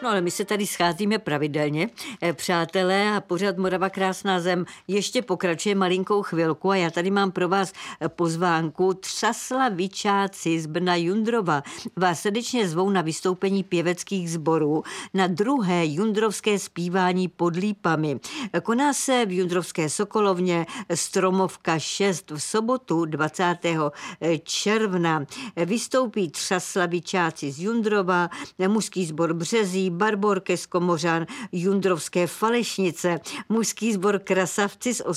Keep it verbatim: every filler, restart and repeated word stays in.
No ale my se tady scházíme pravidelně, eh, přátelé, a pořád Morava krásná zem ještě pokračuje malinkou chvilku a já tady mám pro vás eh, pozvánku. Třaslavičáci z Brna Jundrova vás srdečně zvou na vystoupení pěveckých sborů na druhé jundrovské zpívání pod lípami. Koná se v Jundrovské Sokolovně Stromovka šest v sobotu dvacátého června. Vystoupí Třaslavičáci z Jundrova, mužský sbor Březí, Barborke z Komořan, Jundrovské Falešnice, mužský sbor Krasavci z